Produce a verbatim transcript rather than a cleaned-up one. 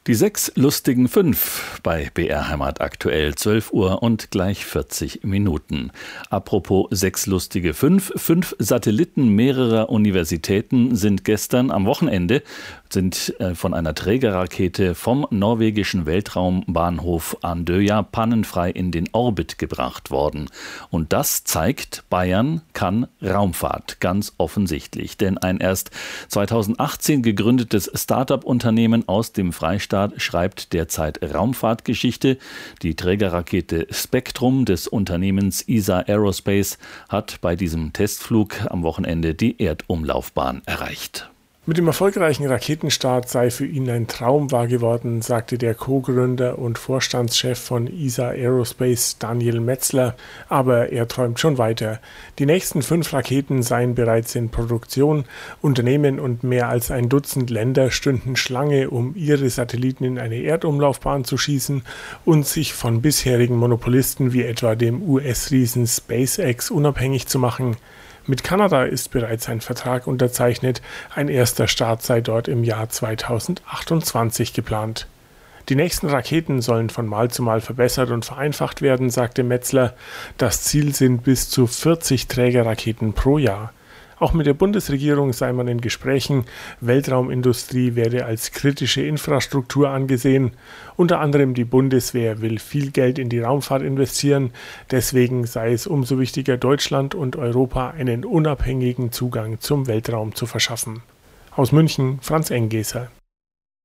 Die sechs lustigen fünf bei B R Heimat aktuell, zwölf Uhr und gleich vierzig Minuten. Apropos sechs lustige fünf, fünf Satelliten mehrerer Universitäten sind gestern am Wochenende sind von einer Trägerrakete vom norwegischen Weltraumbahnhof Andøya pannenfrei in den Orbit gebracht worden. Und das zeigt, Bayern kann Raumfahrt, ganz offensichtlich. Denn ein erst zweitausendachtzehn gegründetes Start-up-Unternehmen aus dem Freistaat schreibt derzeit Raumfahrtgeschichte. Die Trägerrakete Spektrum des Unternehmens E S A Aerospace hat bei diesem Testflug am Wochenende die Erdumlaufbahn erreicht. Mit dem erfolgreichen Raketenstart sei für ihn ein Traum wahr geworden, sagte der Co-Gründer und Vorstandschef von E S A Aerospace Daniel Metzler. Aber er träumt schon weiter. Die nächsten fünf Raketen seien bereits in Produktion. Unternehmen und mehr als ein Dutzend Länder stünden Schlange, um ihre Satelliten in eine Erdumlaufbahn zu schießen und sich von bisherigen Monopolisten wie etwa dem U S-Riesen SpaceX unabhängig zu machen. Mit Kanada ist bereits ein Vertrag unterzeichnet, ein erster Start sei dort im Jahr zweitausendachtundzwanzig geplant. Die nächsten Raketen sollen von Mal zu Mal verbessert und vereinfacht werden, sagte Metzler. Das Ziel sind bis zu vierzig Trägerraketen pro Jahr. Auch mit der Bundesregierung sei man in Gesprächen. Weltraumindustrie werde als kritische Infrastruktur angesehen. Unter anderem die Bundeswehr will viel Geld in die Raumfahrt investieren. Deswegen sei es umso wichtiger, Deutschland und Europa einen unabhängigen Zugang zum Weltraum zu verschaffen. Aus München, Franz Enggeser.